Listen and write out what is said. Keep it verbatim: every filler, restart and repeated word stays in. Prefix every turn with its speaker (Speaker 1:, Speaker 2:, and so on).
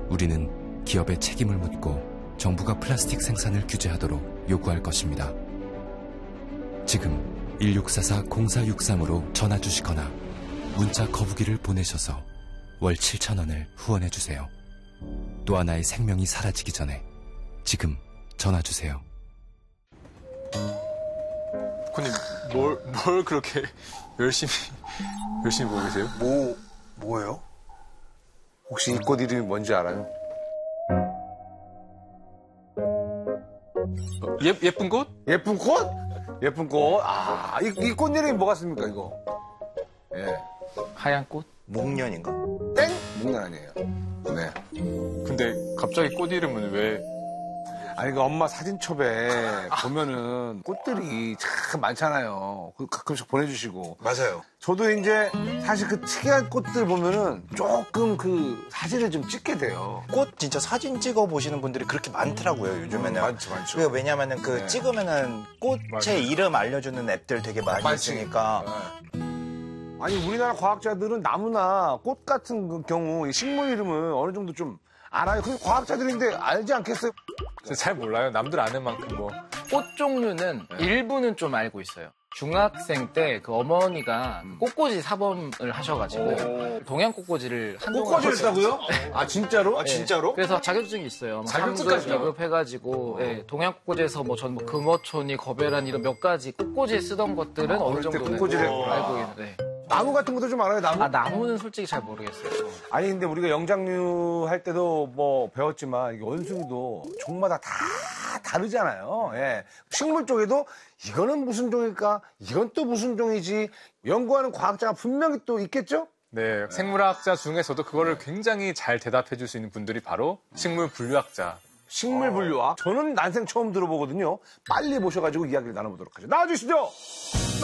Speaker 1: 우리는 기업에 책임을 묻고 정부가 플라스틱 생산을 규제하도록 요구할 것입니다. 지금 일육사사 공사육삼으로 전화 주시거나 문자 거부기를 보내셔서 월 칠천 원을 후원해 주세요. 또 하나의 생명이 사라지기 전에 지금 전화 주세요.
Speaker 2: 근데 뭘, 뭘 그렇게 열심히 열심히 보고 계세요?
Speaker 3: 뭐 뭐예요? 혹시 이 꽃 이름이 뭔지 알아요?
Speaker 2: 예, 예쁜 꽃?
Speaker 3: 예쁜 꽃? 예쁜 꽃? 아, 이, 이 꽃 이름이 뭐가 씁니까, 이거? 예.
Speaker 2: 하얀 꽃?
Speaker 4: 목련인가?
Speaker 3: 땡? 목련 아니에요. 네.
Speaker 2: 근데 갑자기 꽃 이름은 왜?
Speaker 3: 아니, 그 엄마 사진첩에 보면은 꽃들이 참 많잖아요. 그 가끔씩 보내주시고.
Speaker 4: 맞아요.
Speaker 3: 저도 이제 사실 그 특이한 꽃들 보면은 조금 그 사진을 좀 찍게 돼요.
Speaker 4: 꽃 진짜 사진 찍어 보시는 분들이 그렇게 많더라고요, 요즘에는.
Speaker 3: 음, 많죠, 많죠.
Speaker 4: 그게 왜냐면은 그
Speaker 3: 네.
Speaker 4: 찍으면은 꽃의
Speaker 3: 맞아요.
Speaker 4: 이름 알려주는 앱들 되게 많이
Speaker 3: 많지.
Speaker 4: 있으니까.
Speaker 3: 네. 아니, 우리나라 과학자들은 나무나 꽃 같은 그 경우 이 식물 이름을 어느 정도 좀 알아요. 그 과학자들인데 알지 않겠어요?
Speaker 2: 잘 몰라요. 남들 아는 만큼 뭐.
Speaker 5: 꽃 종류는 일부는 좀 알고 있어요. 중학생 때 그 어머니가 꽃꽂이 사범을 하셔가지고 동양 꽃꽂이를 한동안
Speaker 3: 꽃꽂이를 했다고요? 아, 진짜로?
Speaker 4: 아, 진짜로?
Speaker 5: 그래서 자격증이 있어요. 뭐
Speaker 2: 자격증까지
Speaker 5: 상급 비급해가지고 예, 동양 꽃꽂이에서 뭐 전 뭐 금어초니 거배란 이런 몇 가지 꽃꽂이에 쓰던 것들은 어느
Speaker 3: 어릴 때
Speaker 5: 정도는
Speaker 3: 꽃꽂이를 했구나.
Speaker 5: 알고 있는데
Speaker 3: 나무 같은 것도 좀 알아요, 나무?
Speaker 5: 아 나무는 솔직히 잘 모르겠어요.
Speaker 3: 아니, 근데 우리가 영장류 할 때도 뭐 배웠지만 이게 원숭이도 종마다 다 다르잖아요. 예. 식물 쪽에도 이거는 무슨 종일까? 이건 또 무슨 종이지? 연구하는 과학자가 분명히 또 있겠죠?
Speaker 2: 네, 생물학자 중에서도 그거를 굉장히 잘 대답해 줄 수 있는 분들이 바로 식물 분류학자.
Speaker 3: 식물 분류학. 저는 난생 처음 들어보거든요. 빨리 모셔가지고 이야기를 나눠보도록 하죠. 나와주시죠!